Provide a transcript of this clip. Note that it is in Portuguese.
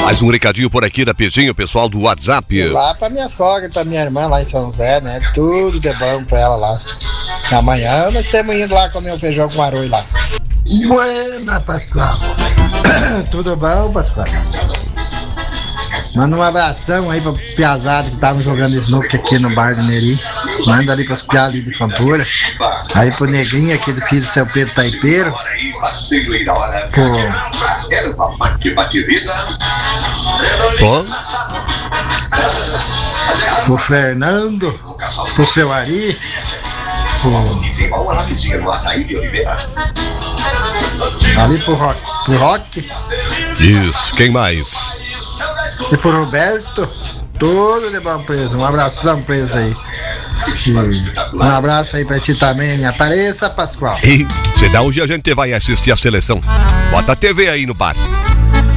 Mais um recadinho por aqui da Pejinho, pessoal do WhatsApp. Lá pra minha sogra, pra minha irmã lá em São José, né? Tudo de bom pra ela lá. Amanhã nós estamos indo lá comer um feijão com arroz lá. Buena, Pascoal. Tudo bom, Pascoal? Manda um abração aí pra piazada que estavam jogando snook aqui no bar do Neri. Manda ali pros piados ali de Fontoura. Aí pro Negrinho aqui do filho do seu Pedro Taipeiro. Pro Fernando. Pro seu Ari. Ali pro Rock. Isso, quem mais? E pro Roberto, tudo de bom preso. Um abração preso aí. Um abraço aí pra ti também. Apareça, Pascoal. E hoje a gente vai assistir a seleção. Bota a TV aí no bar.